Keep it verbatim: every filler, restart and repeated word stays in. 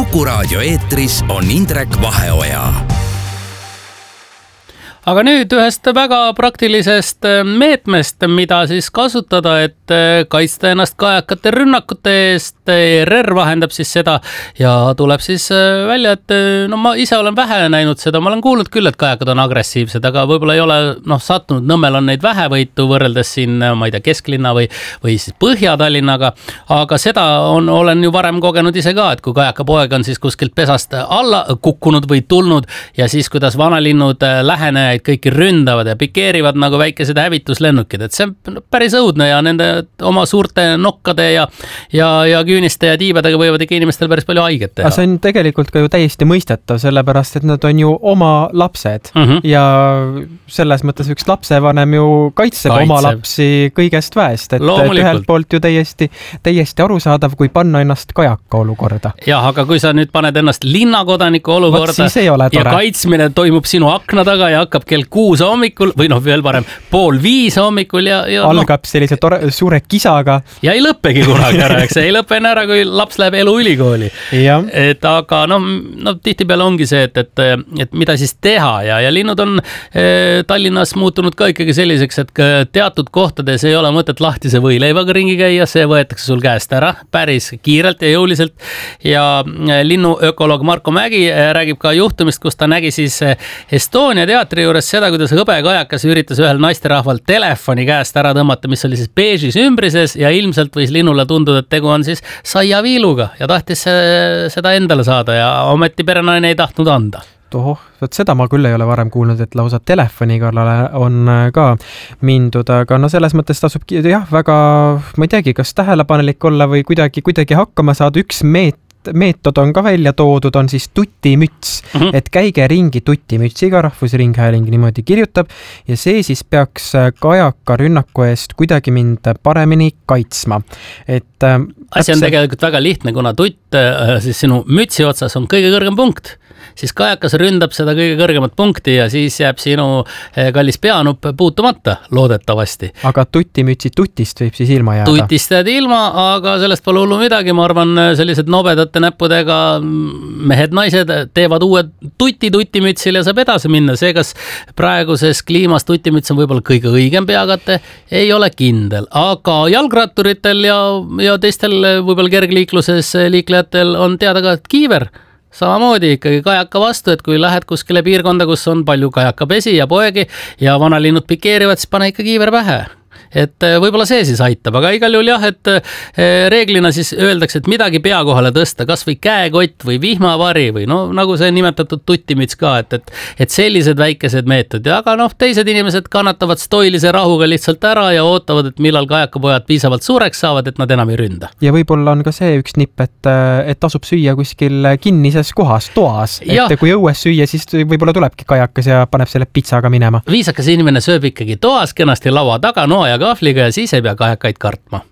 Kuku raadio eetris on Indrek Vaheoja. Aga nüüd ühest väga praktilisest meetmest, mida siis kasutada, et kaitsta ennast kajakate rünnakute eest. E R R vahendab siis seda ja tuleb siis välja, et no ma ise olen vähe näinud seda, ma olen kuulnud küll, et kajakad on agressiivsed, aga võib-olla ei ole noh, sattunud, Nõmmel on neid vähevõitu võrreldes siin, ma ei tea, kesklinna või, või siis Põhja-Tallinnaga, aga seda on, olen ju varem kogenud ise ka, et kui kajakapoeg on siis kuskilt pesast alla kukkunud või tulnud ja siis kuidas vanalinnud lähenejaid kõiki ründavad ja pikeerivad nagu väikesed hävituslennukid, et see on päris õudne ja nende oma suurte nokkade ja, ja, ja küüniste ja tiibadega võivad ikka inimestel päris palju haiget teha. See on tegelikult ka ju täiesti mõistetav, sellepärast et nad on ju oma lapsed mm -hmm. ja selles mõttes üks lapsevanem ju kaitseb, kaitseb. oma lapsi kõigest väest, et ühelt poolt ju täiesti, täiesti arusaadav, kui panna ennast kajaka olukorda. Jah, aga kui sa nüüd paned ennast linnakodaniku olukorda ja kaitsmine toimub sinu akna taga ja hakkab kell kuus hommikul või noh, veel parem pool viis hommikul ja, ja algab no, sellise tore, suure kisaga ja ei lõppegi kunagi ära, eks ei lõppe enne ära, kui laps läheb eluülikooli. Et aga no, no tihtipeale ongi see, et, et, et mida siis teha ja, ja linnud on eh, Tallinnas muutunud ka ikkagi selliseks, et teatud kohtades ei ole mõtet lahtise võileivaga ringi käia, see võetakse sul käest ära päris kiirelt ja jõuliselt ja linnuökoloog Marko Mägi räägib ka juhtumist, kus ta nägi siis Estonia teatri juures seda, kuidas hõbekajakas üritas ühel naisterahval telefoni käest ära tõmmata, mis oli siis beežis ümbrises ja ilmselt võis linnule tunduda, et tegu on siis saiaviiluga ja tahtis seda endale saada ja ometi perenaine ei tahtnud anda. Tohoh, seda ma küll ei ole varem kuulnud, et lausa telefoni kallale on ka mindud, aga no selles mõttes tasub jah, väga, ma ei teagi, kas tähelepanelik olla või kuidagi, kuidagi hakkama saada. Üks meet meetod on ka välja toodud, on siis tutimüts, mm -hmm. et käige ringi tutimütsiga, Rahvusringhääling niimoodi kirjutab ja see siis peaks kajaka rünnaku eest kuidagi mind paremini kaitsma. Et asi on tegelikult väga lihtne, kuna tutt siis sinu mütsi otsas on kõige kõrgem punkt, siis kajakas ründab seda kõige kõrgemat punkti ja siis jääb sinu kallis peanupp puutumata, loodetavasti. Aga tutimütsi tutist võib siis ilma jääda? Tutist jääd ilma, aga sellest pole hullu midagi, ma arvan, sellised nobedate näppudega mehed-naised teevad uue tuti tutimütsil ja saab edasi minna. See, kas praeguses kliimas tutimüts on võib-olla kõige õigem peakate, ei ole kindel, aga jalgratturitel ja, ja teistel võib-olla kergliikluses liiklejatel on teada ka, et kiiver samamoodi ikkagi kajaka vastu, et kui lähed kuskile piirkonda, kus on palju kajakapesi ja poegi ja vanalinnud pikeerivad, siis pane ikka kiiver pähe. Et võib-olla see siis aitab, aga igal juhul jah, et reeglina siis öeldakse, et midagi pea kohale tõsta, kas või käekott või vihmavari või no nagu see nimetatud tutimüts ka, et, et, et sellised väikesed meetodid, aga noh, teised inimesed kannatavad stoilise rahuga lihtsalt ära ja ootavad, et millal kajakapojad piisavalt suureks saavad, et nad enam ei ründa. Ja võib-olla on ka see üks nipp, et, et tasub süüa kuskil kinnises kohas, toas, ja. Et kui õues süüa, siis võib-olla tulebki kajakas ja paneb selle pitsaga minema. Viisakas inimene sööb ikkagi toas kenasti laua taga, noa ja kahvliga ja siis ei pea kajakaid kartma.